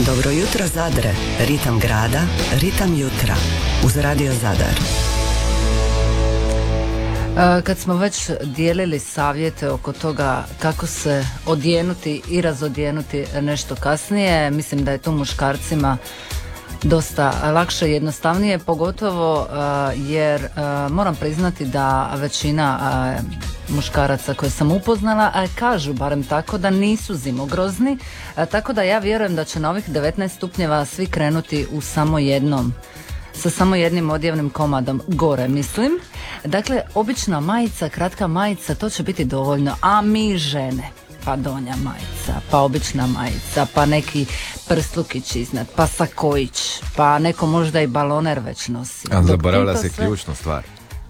Dobro jutro Zadre, ritam grada, ritam jutra, uz Radio Zadar. Kad smo već dijelili savjete oko toga kako se odjenuti i razodjenuti nešto kasnije, mislim da je tu muškarcima dosta lakše i jednostavnije, pogotovo jer moram priznati da većina muškaraca koje sam upoznala kažu barem tako da nisu zimogrozni, tako da ja vjerujem da će na ovih 19 stupnjeva svi krenuti u sa samo jednim odjevnim komadom gore, mislim. Dakle, obična majica, kratka majica, to će biti dovoljno, a mi žene, pa donja majica, pa obična majica, pa neki prstlukić iznad, pa sakojić, pa neko možda i baloner već nosi. A zaboravila se ključnu stvar.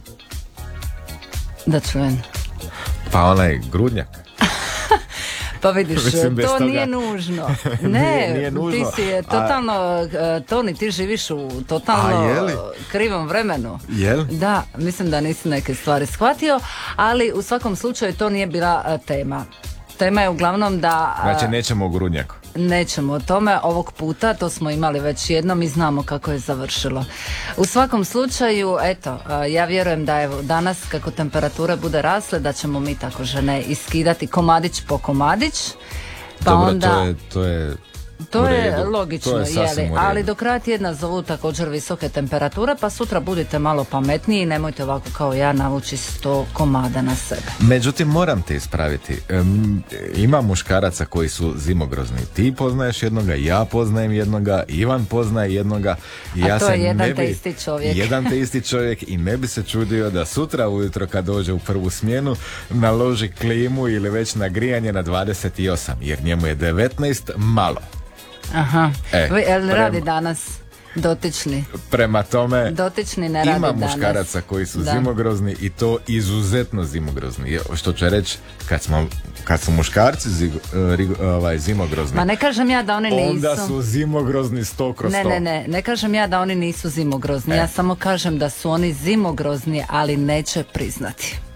Da čujem. Pa onaj grudnjak. Pa vidiš, to nije nužno. Ne, nije nužno. Ti si totalno, Toni, ti živiš u totalno krivom vremenu. Jel? Da, mislim da nisi neke stvari shvatio, ali u svakom slučaju to nije bila tema. Tema je uglavnom da... Znači nećemo u grudnjaku. Nećemo o tome ovog puta, to smo imali već jednom i znamo kako je završilo. U svakom slučaju, eto, ja vjerujem da evo danas kako temperature bude rasle, da ćemo mi tako žene iskidati komadić po komadić. Pa dobro, onda... To je logično, je ali do kraja tjedna zovu također visoke temperature, pa sutra budite malo pametniji i nemojte ovako kao ja navući 100 komada na sebe. Međutim, moram te ispraviti. Ima muškaraca koji su zimogrozni. Ti poznaješ jednoga, ja poznajem jednoga, Ivan poznaje jednoga. A to je jedan te isti čovjek. Jedan te isti čovjek i ne bi se čudio da sutra ujutro kad dođe u prvu smjenu naloži klimu ili već na grijanje na 28, jer njemu je 19 malo. Aha, radi danas dotični? Prema tome, dotični ne radi ima danas. Muškaraca koji su zimogrozni i to izuzetno zimogrozni. Što će reći, kad su muškarci zimogrozni, ma ne kažem ja da oni nisu. Onda su zimogrozni 100/100. Ne kažem ja da oni nisu zimogrozni. Ja samo kažem da su oni zimogrozni, ali neće priznati.